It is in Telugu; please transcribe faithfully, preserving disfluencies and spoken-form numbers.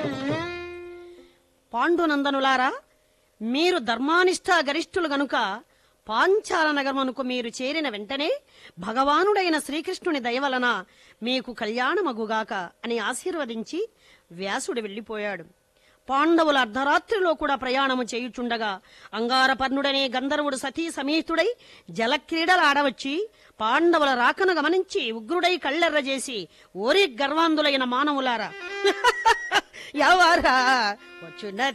పాండునందనులారా, మీరు ధర్మానిష్టా గరిష్ఠులు గనుక పాంచాల నగరమునకు మీరు చేరిన వెంటనే భగవానుడైన శ్రీకృష్ణుని దయవలన మీకు కళ్యాణమగుగాక అని ఆశీర్వదించి వ్యాసుడు వెళ్లిపోయాడు. పాండవుల అర్ధరాత్రిలో కూడా ప్రయాణము చేయుచుండగా అంగారపర్ణుడనే గంధర్వుడు సతీ సమేతుడై జలక్రీడలాడవచ్చి పాండవుల రాకను గమనించి ఉగ్రుడై కళ్ళెర్రజేసి, ఓరి గర్వాంధులైన మానవులారా, ఎవరా వచ్చున్న